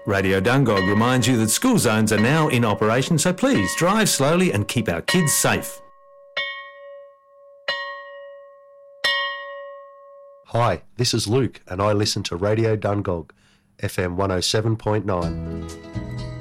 Radio Dungog reminds you that school zones are now in operation, so please drive slowly and keep our kids safe. Hi, this is Luke and I listen to Radio Dungog, FM 107.9.